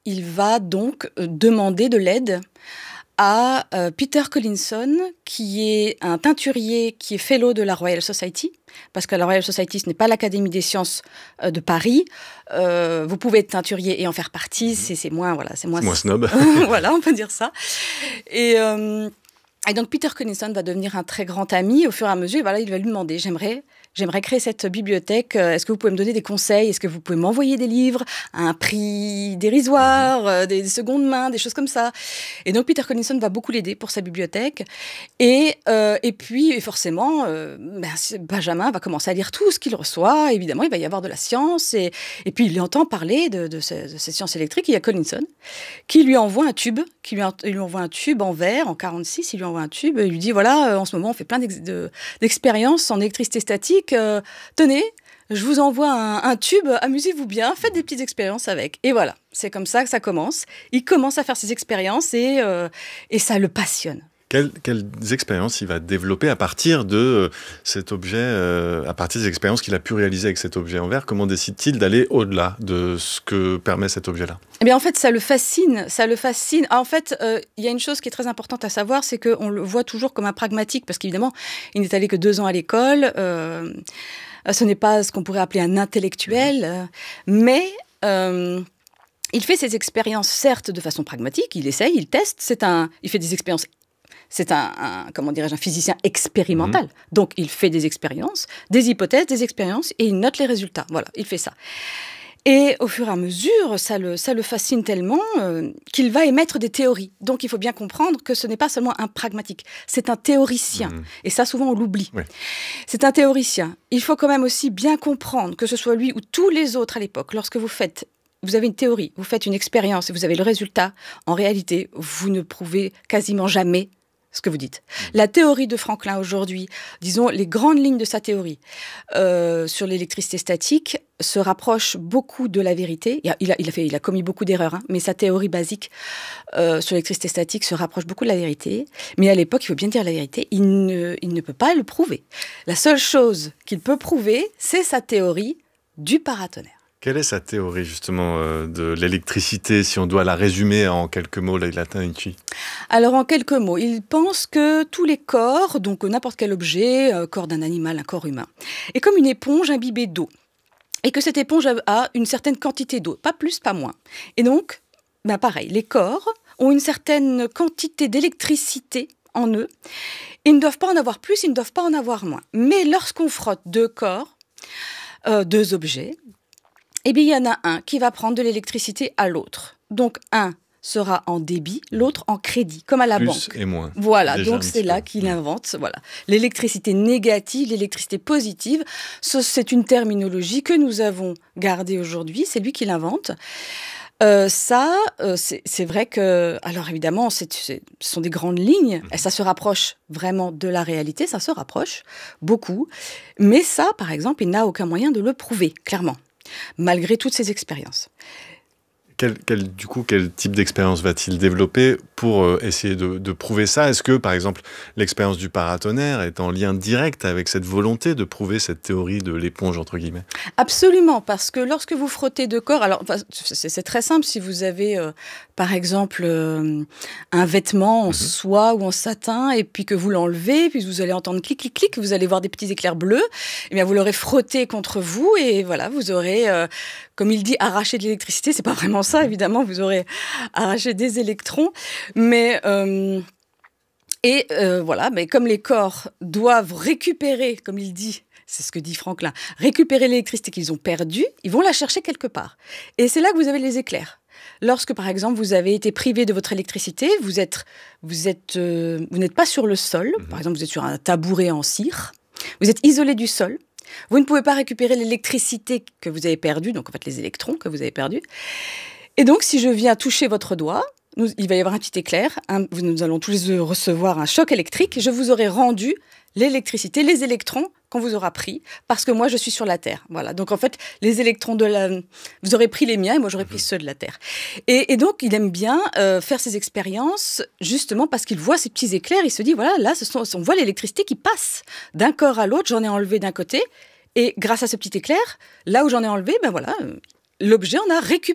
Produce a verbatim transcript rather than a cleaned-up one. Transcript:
il va donc euh, demander de l'aide à euh, Peter Collinson, qui est un teinturier qui est fellow de la Royal Society, parce que la Royal Society, ce n'est pas l'Académie des sciences euh, de Paris. Euh, vous pouvez être teinturier et en faire partie, c'est, c'est moins, voilà, c'est moins, moins snob. Voilà, on peut dire ça. Et, euh, et donc Peter Collinson va devenir un très grand ami au fur et à mesure. Et voilà, il va lui demander, j'aimerais... J'aimerais créer cette bibliothèque. Est-ce que vous pouvez me donner des conseils ? Est-ce que vous pouvez m'envoyer des livres à un prix dérisoire, euh, des, des secondes mains, des choses comme ça ? Et donc, Peter Collinson va beaucoup l'aider pour sa bibliothèque. Et, euh, et puis, et forcément, euh, ben, Benjamin va commencer à lire tout ce qu'il reçoit. Évidemment, il va y avoir de la science. Et, et puis, il entend parler de, de, ce, de cette science électrique. Il y a Collinson qui lui envoie un tube, qui lui, il lui envoie un tube en verre, en quarante-six. Il lui envoie un tube. Il lui dit, voilà, euh, en ce moment, on fait plein d'ex- de, d'expériences en électricité statique. Euh, tenez, je vous envoie un, un tube, amusez-vous bien, faites des petites expériences avec. Et voilà, c'est comme ça que ça commence. Il commence à faire ses expériences et, euh, et ça le passionne. Quelles, quelles expériences il va développer à partir de euh, cet objet, euh, à partir des expériences qu'il a pu réaliser avec cet objet en verre? Comment décide-t-il d'aller au-delà de ce que permet cet objet-là? Eh bien, en fait, ça le fascine, ça le fascine. En fait, euh, il y a une chose qui est très importante à savoir, c'est qu'on le voit toujours comme un pragmatique, parce qu'évidemment, il n'est allé que deux ans à l'école. Euh, ce n'est pas ce qu'on pourrait appeler un intellectuel, euh, mais... Euh, il fait ses expériences, certes, de façon pragmatique. Il essaye, il teste. C'est un, il fait des expériences. C'est un, un comment dirais-je, un physicien expérimental. Mmh. Donc, il fait des expériences, des hypothèses, des expériences, et il note les résultats. Voilà, il fait ça. Et au fur et à mesure, ça le, ça le fascine tellement euh, qu'il va émettre des théories. Donc, il faut bien comprendre que ce n'est pas seulement un pragmatique, c'est un théoricien. Mmh. Et ça, souvent, on l'oublie. Oui. C'est un théoricien. Il faut quand même aussi bien comprendre que ce soit lui ou tous les autres à l'époque, lorsque vous faites... Vous avez une théorie, vous faites une expérience et vous avez le résultat. En réalité, vous ne prouvez quasiment jamais ce que vous dites. La théorie de Franklin aujourd'hui, disons les grandes lignes de sa théorie euh, sur l'électricité statique se rapprochent beaucoup de la vérité. Il a, il a, il a, fait, il a commis beaucoup d'erreurs, hein, mais sa théorie basique euh, sur l'électricité statique se rapproche beaucoup de la vérité. Mais à l'époque, il faut bien dire la vérité, il ne, il ne peut pas le prouver. La seule chose qu'il peut prouver, c'est sa théorie du paratonnerre. Quelle est sa théorie, justement, euh, de l'électricité, si on doit la résumer en quelques mots, Leila Taniki ? Alors, en quelques mots, il pense que tous les corps, donc n'importe quel objet, un corps d'un animal, un corps humain, est comme une éponge imbibée d'eau. Et que cette éponge a une certaine quantité d'eau, pas plus, pas moins. Et donc, ben pareil, les corps ont une certaine quantité d'électricité en eux. Ils ne doivent pas en avoir plus, ils ne doivent pas en avoir moins. Mais lorsqu'on frotte deux corps, euh, deux objets, eh bien, il y en a un qui va prendre de l'électricité à l'autre. Donc, un sera en débit, l'autre en crédit, comme à la Plus banque. Plus et moins. Voilà, déjà donc c'est là qu'il invente voilà. L'électricité négative, l'électricité positive. Ce, c'est une terminologie que nous avons gardée aujourd'hui, c'est lui qui l'invente. Euh, ça, euh, c'est, c'est vrai que... Alors évidemment, c'est, c'est, ce sont des grandes lignes, et ça se rapproche vraiment de la réalité, ça se rapproche beaucoup. Mais ça, par exemple, il n'a aucun moyen de le prouver, clairement. Malgré toutes ces expériences. Quel, quel, du coup, quel type d'expérience va-t-il développer pour euh, essayer de, de prouver ça ? Est-ce que, par exemple, l'expérience du paratonnerre est en lien direct avec cette volonté de prouver cette théorie de l'éponge, entre guillemets ? Absolument, parce que lorsque vous frottez deux corps, alors c'est, c'est très simple, si vous avez, euh, par exemple, euh, un vêtement en mm-hmm. soie ou en satin, et puis que vous l'enlevez, puis vous allez entendre clic, clic, clic, vous allez voir des petits éclairs bleus, et bien vous l'aurez frotté contre vous, et voilà, vous aurez... Euh, Comme il dit, arracher de l'électricité, c'est pas vraiment ça, évidemment, vous aurez arraché des électrons. Mais, euh, et euh, voilà, mais comme les corps doivent récupérer, comme il dit, c'est ce que dit Franklin, récupérer l'électricité qu'ils ont perdue, ils vont la chercher quelque part. Et c'est là que vous avez les éclairs. Lorsque, par exemple, vous avez été privé de votre électricité, vous êtes, vous êtes, euh, vous n'êtes pas sur le sol, mmh. par exemple, vous êtes sur un tabouret en cire, vous êtes isolé du sol, vous ne pouvez pas récupérer l'électricité que vous avez perdue, donc en fait les électrons que vous avez perdus. Et donc, si je viens toucher votre doigt, nous, il va y avoir un petit éclair, hein, nous allons tous les deux recevoir un choc électrique, je vous aurai rendu l'électricité, les électrons qu'on vous aura pris, parce que moi je suis sur la Terre. Voilà. Donc en fait, les électrons de la... Vous aurez pris les miens et moi j'aurais pris ceux de la Terre. Et, et donc il aime bien euh, faire ces expériences, justement parce qu'il voit ces petits éclairs, il se dit, voilà, là ce sont, on voit l'électricité qui passe d'un corps à l'autre, j'en ai enlevé d'un côté, et grâce à ce petit éclair, là où j'en ai enlevé, ben voilà, l'objet en a récupéré.